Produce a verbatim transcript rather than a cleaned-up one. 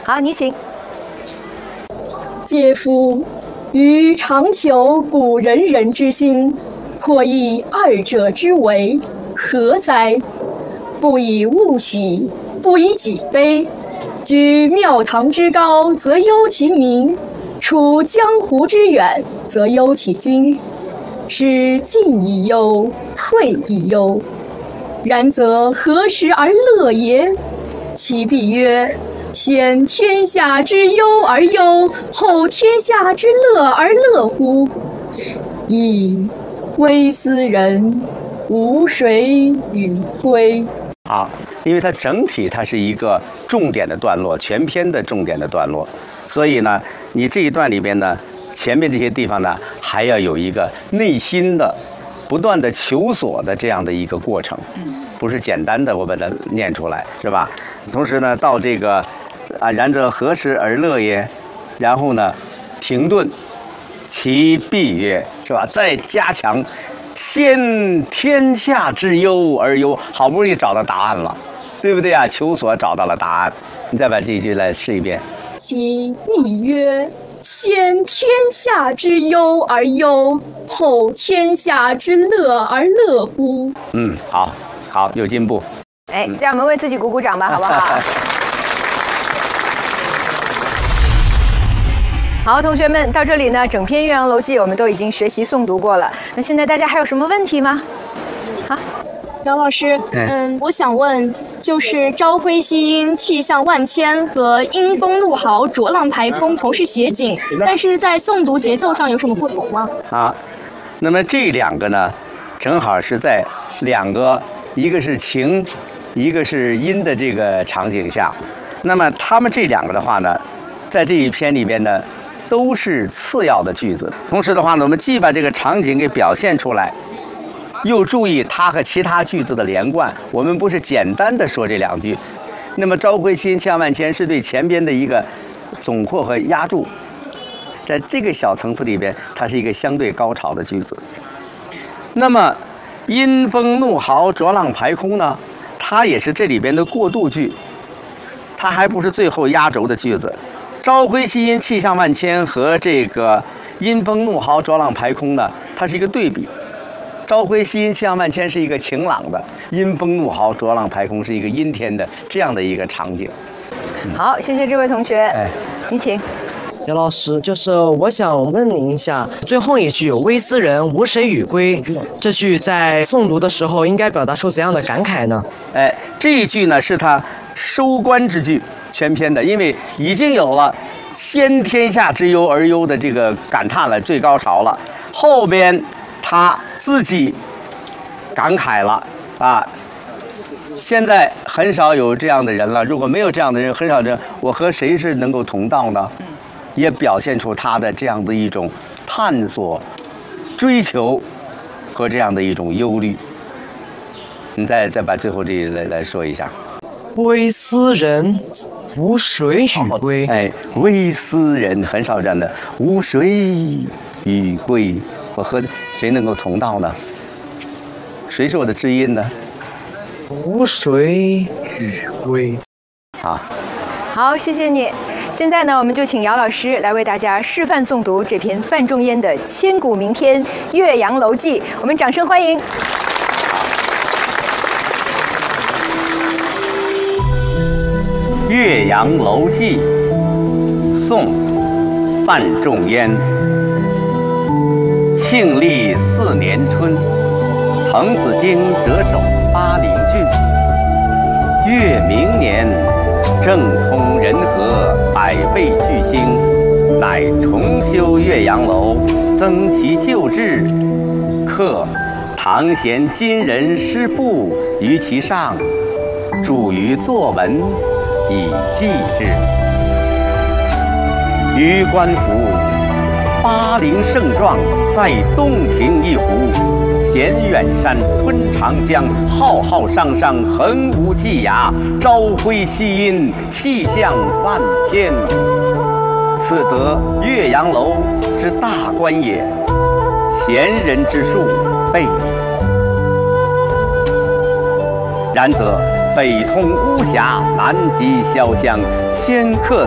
好，你请。 嗟夫！予尝求古仁人之心，或以二者之为，何哉？不以物喜，不以己悲。居庙堂之高，则忧其民；处江湖之远，则忧其君。是进以忧，退以忧。然则何时而乐也？其必曰：先天下之忧而忧，后天下之乐而乐乎？噫！微斯人，吾谁与归？ 好，因为它整体它是一个重点的段落，全篇的重点的段落，所以呢，你这一段里边呢，前面这些地方呢，还要有一个内心的、不断的求索的这样的一个过程，不是简单的我把它念出来，是吧？同时呢，到这个啊，然则何时而乐也？然后呢，停顿，其必曰，是吧？再加强。先天下之忧而忧，好不容易找到答案了，对不对啊？求索找到了答案，你再把这一句来试一遍。 其必曰：先天下之忧而忧，后天下之乐而乐乎？ 嗯，好，好，有进步。 哎，让我们为自己鼓鼓掌吧，好不好？好，同学们，到这里呢，整篇《岳阳楼记》我们都已经学习诵读过了。那现在大家还有什么问题吗？好， 姚老师，嗯，我想问，就是朝晖夕阴、气象万千和阴风怒号、浊浪排空同是写景，但是在诵读节奏上有什么不同吗？ 啊，那么这两个呢，正好是在两个，一个是晴，一个是阴的这个场景下，那么他们这两个的话呢，在这一篇里边呢。都是次要的句子，同时的话呢，我们既把这个场景给表现出来，又注意它和其他句子的连贯。我们不是简单的说这两句，那么朝晖夕阴气象万千是对前边的一个总括和压注，在这个小层次里边，它是一个相对高潮的句子。那么阴风怒号浊浪排空呢，它也是这里边的过渡句，它还不是最后压轴的句子。朝晖夕阴气象万千和这个阴风怒号浊浪排空呢，它是一个对比。朝晖夕阴气象万千是一个晴朗的，阴风怒号浊浪排空是一个阴天的这样的一个场景。 嗯、好，谢谢这位同学。哎，你请。 姚老师，就是我想问您一下，最后一句“微斯人，吾谁与归”这句在诵读的时候应该表达出怎样的感慨呢？ 哎，这一句呢是他收官之句。全篇的，因为已经有了先天下之忧而忧的这个感叹了，最高潮了。后边他自己感慨了啊！现在很少有这样的人了，如果没有这样的人，很少人，我和谁是能够同道呢？也表现出他的这样的一种探索、追求和这样的一种忧虑。你再再把最后这一来来说一下。 微斯人，吾谁与归？ 哎，微斯人很少这样的，吾谁与归？我和谁能够同道呢？谁是我的知音呢？ 吾谁与归？ 好， 好，谢谢你。现在呢，我们就请姚老师来为大家示范诵读这篇范仲淹的千古名篇《岳阳楼记》，我们掌声欢迎。 《岳阳楼记》宋·范仲淹。庆历四年春，滕子京谪守巴陵郡。越明年，政通人和，百废具兴，乃重修岳阳楼，增其旧制，刻唐贤今人诗赋于其上，著于作文，以记之。予观夫，巴陵胜状，在洞庭一湖，衔远山，吞长江，浩浩汤汤，横无际涯，朝晖夕阴，气象万千。此则岳阳楼之大观也，前人之述备矣。然则北通巫峡，南极潇湘，迁客